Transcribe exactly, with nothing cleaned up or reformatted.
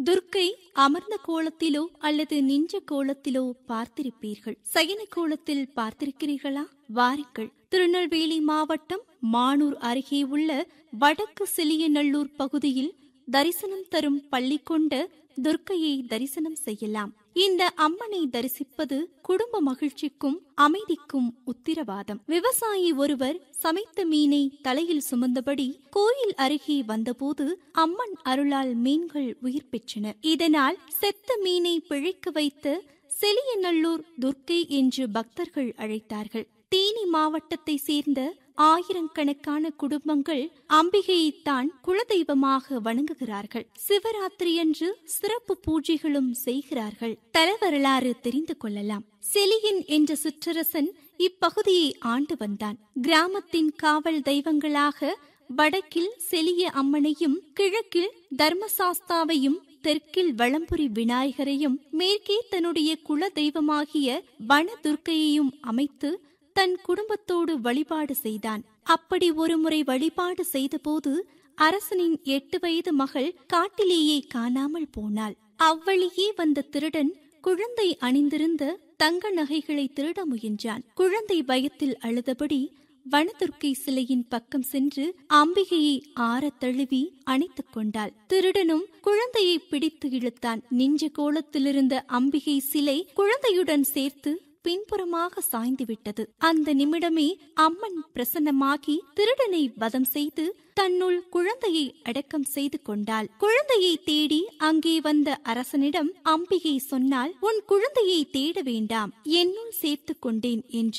துர்க்கை அமர்ந்த கோலத்திலோ அல்லது நின்ற கோலத்திலோ பார்த்திருப்பீர்கள். சயன கோலத்தில் பார்த்திருக்கிறீர்களா? வாருங்கள், திருநெல்வேலி மாவட்டம் மானூர் அருகே உள்ள வடக்கு சிலியநல்லூர் பகுதியில் தரிசனம் தரும் பள்ளி கொண்ட துர்க்கையை தரிசனம் செய்யலாம். இந்த அம்மனை தரிசிப்பது குடும்ப மகிழ்ச்சிக்கும் அமைதிக்கும் உத்திரவாதம். விவசாயி ஒருவர் சமைத்த மீனை தலையில் சுமந்தபடி கோயில் அருகே வந்தபோது அம்மன் அருளால் மீன்கள் உயிர் பெற்றன. இதனால் செத்த மீனை பிழைக்க வைத்த சிலியநல்லூர் துர்க்கை என்று பக்தர்கள் அழைத்தார்கள். தேனி மாவட்டத்தை சேர்ந்த ஆயிரக்கணக்கான குடும்பங்கள் அம்பிகையைத்தான் குலதெய்வமாக வணங்குகிறார்கள். சிவராத்திரியன்று சிறப்பு பூஜைகளும் செய்கிறார்கள். தல வரலாறு தெரிந்து கொள்ளலாம். செலியன் என்ற சிற்றரசன் இப்பகுதியை ஆண்டு வந்தான். கிராமத்தின் காவல் தெய்வங்களாக வடக்கில் செலிய அம்மனையும், கிழக்கில் தர்மசாஸ்தாவையும், தெற்கில் வளம்புரி விநாயகரையும், மேற்கே தன்னுடைய குல தெய்வமாகிய வனதுர்க்கையையும் அமைத்து தன் குடும்பத்தோடு வழிபாடு செய்தான். அப்படி ஒருமுறை வழிபாடு செய்தபோது அரசனின் எட்டு வயது மகள் காட்டிலேயே காணாமல் போனாள். அவ்வழியே வந்த திருடன் குழந்தை அணிந்திருந்த தங்க நகைகளை திருட முயன்றான். குழந்தை பயத்தில் அழுதபடி வனதுர்க்கை சிலையின் பக்கம் சென்று அம்பிகையை ஆற தழுவி அணைத்துக் கொண்டாள். திருடனும் குழந்தையை பிடித்து இழுத்தான். நின்ற கோலத்திலிருந்த அம்பிகை சிலை குழந்தையுடன் சேர்த்து பின்புறமாக சாய்ந்துவிட்டது. அந்த நிமிடமே அம்மன் பிரசன்னமாகி திருடனை வதம் செய்து தன்னுள் குழந்தையை அடக்கம் செய்து கொண்டாள். குழந்தையை தேடி அங்கே வந்த அரசனிடம் அம்பிகை சொன்னால், உன் குழந்தையை தேட வேண்டாம், என்னுள் சேர்த்து கொண்டேன் என்று.